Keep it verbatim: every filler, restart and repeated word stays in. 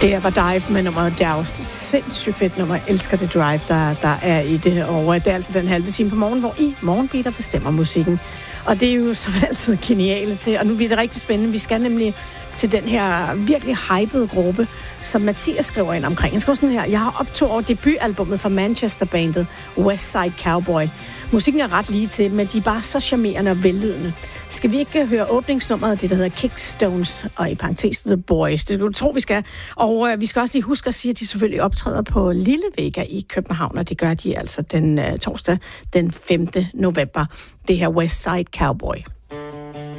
Det var Dive med nummeret Douse. Sindssygt fedt nummer. Jeg elsker det drive, der, der er i det. Og det er altså den halve time på morgen, hvor I Morgenbeater bestemmer musikken. Og det er jo som altid geniale til. Og nu bliver det rigtig spændende. Vi skal nemlig til den her virkelig hypede gruppe, som Mathias skriver ind omkring. Han skriver sådan her: Jeg har optog over debutalbummet fra Manchester-bandet West Side Cowboy. Musikken er ret lige til, men de er bare så charmerende og vellydende. Skal vi ikke høre åbningsnummeret, det der hedder Kickstones, og i parentes The Boys? Det skal du tro, vi skal. Og øh, vi skal også lige huske at sige, at de selvfølgelig optræder på Lille Vega i København, og det gør de altså den øh, torsdag den femte november. Det her West Side Cowboy.